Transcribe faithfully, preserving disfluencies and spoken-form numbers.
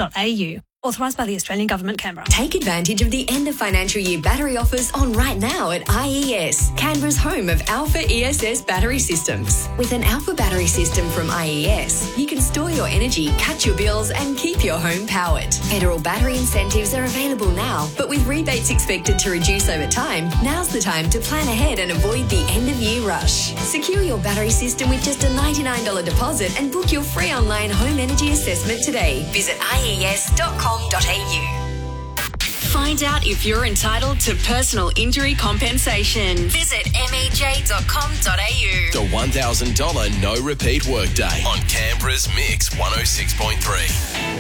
dot a u. Authorised by the Australian Government, Canberra. Take advantage of the end of financial year battery offers on right now at I E S, Canberra's home of Alpha E S S battery systems. With an Alpha battery system from I E S, you can store your energy, cut your bills and keep your home powered. Federal battery incentives are available now, but with rebates expected to reduce over time, now's the time to plan ahead and avoid the end of year rush. Secure your battery system with just a ninety-nine dollars deposit and book your free online home energy assessment today. Visit I E S dot com dot a u. Find out if you're entitled to personal injury compensation. Visit m e j dot com dot a u. The one thousand dollars no repeat workday on Canberra's Mix one oh six point three.